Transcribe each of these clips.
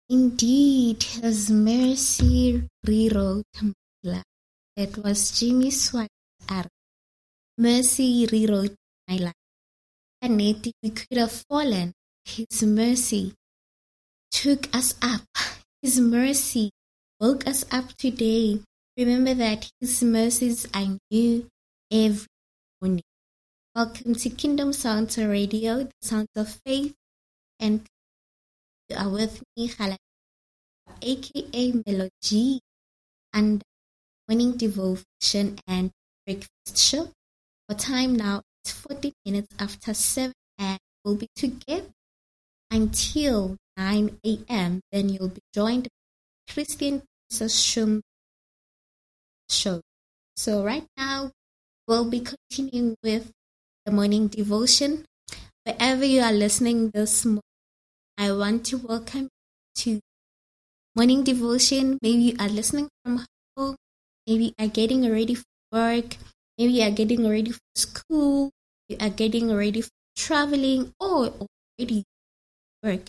Indeed, His mercy rewrote my life. It was Jimmy Swaggart. Mercy rewrote my life. And yet we could have fallen. His mercy took us up. His mercy woke us up today. Remember that His mercies are new every morning. Welcome to Kingdom Sounds Radio, the sounds of faith. And you are with me, Khala, aka Melody, and morning devotion and breakfast show. For time now, it's 40 minutes after 7, and we'll be together until 9 a.m. Then you'll be joined by Christian Shum show. So right now, we'll be continuing with the morning devotion. Wherever you are listening this morning, I want to welcome you to morning devotion. Maybe you are listening from home. Maybe you are getting ready for work. Maybe you are getting ready for school. You are getting ready for traveling or already work.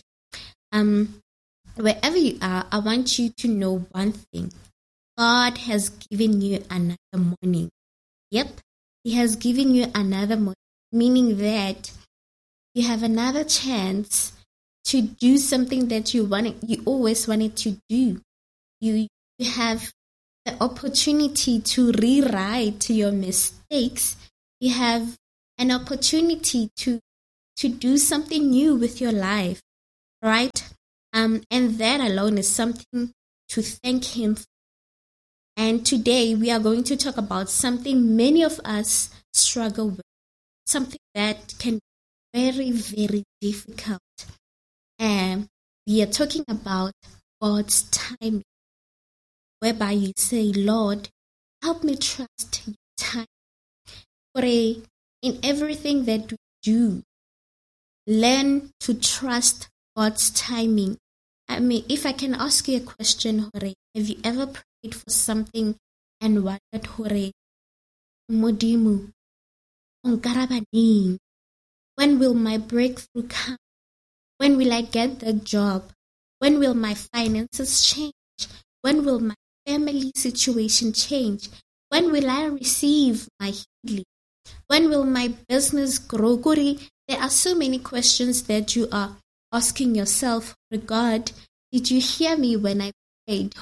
Wherever you are, I want you to know one thing. God has given you another morning. Yep, He has given you another morning, meaning that you have another chance to do something that you always wanted to do. You have the opportunity to rewrite your mistakes. You have an opportunity to do something new with your life, right? And that alone is something to thank Him for. And today we are going to talk about something many of us struggle with, something that can be very, very difficult. And we are talking about God's timing, whereby you say, Lord, help me trust your time. Pray in everything that we do, learn to trust God's timing. I mean, if I can ask you a question, Hore, have you ever prayed for something and wondered, Hore, Modimu, Ongarabaning, when will my breakthrough come? When will I get the job? When will my finances change? When will my family situation change? When will I receive my healing? When will my business grow? There are so many questions that you are asking yourself. God, did you hear me when I prayed?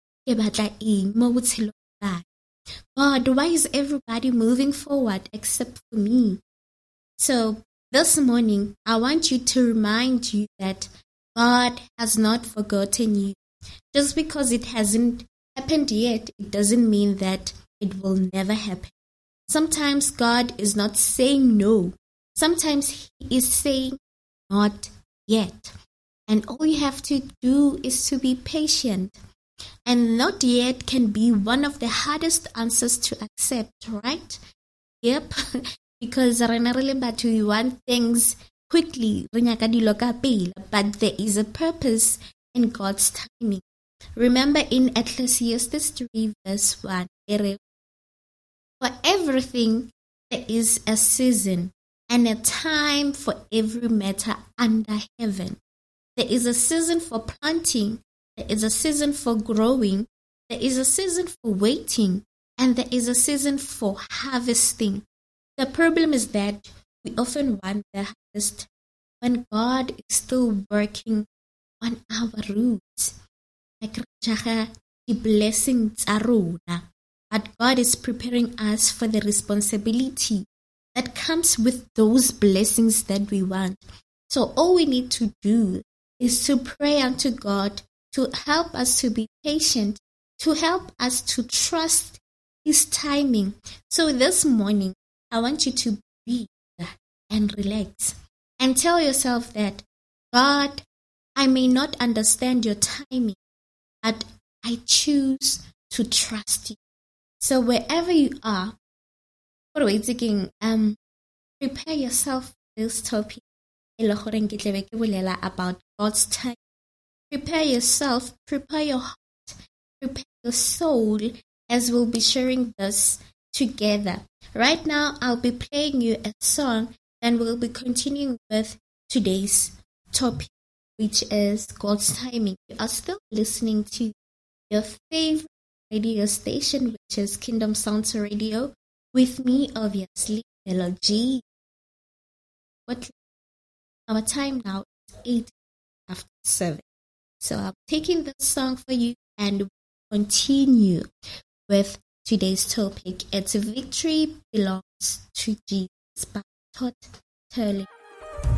God, why is everybody moving forward except for me? So this morning, I want you to remind you that God has not forgotten you. Just because it hasn't happened yet, it doesn't mean that it will never happen. Sometimes God is not saying no. Sometimes He is saying not yet. And all you have to do is to be patient. And not yet can be one of the hardest answers to accept, right? Yep. Because we want things quickly, but there is a purpose in God's timing. Remember in Ecclesiastes 3 verse 1, for everything there is a season and a time for every matter under heaven. There is a season for planting, there is a season for growing, there is a season for waiting, and there is a season for harvesting. The problem is that we often want the harvest when God is still working on our roots. Like the blessings are, but God is preparing us for the responsibility that comes with those blessings that we want. So all we need to do is to pray unto God to help us to be patient, to help us to trust His timing. So this morning, I want you to breathe and relax and tell yourself that, God, I may not understand your timing, but I choose to trust you. So wherever you are, prepare yourself for this topic about God's time. Prepare yourself, prepare your heart, prepare your soul as we'll be sharing this together. Right now, I'll be playing you a song and we'll be continuing with today's topic, which is God's timing. You are still listening to your favorite radio station, which is Kingdom Sounds Radio, with me, obviously, Melody. What our time now is 8:07. So I'm taking this song for you and continue with today's topic. It's Victory Belongs to Jesus by Todd Turley.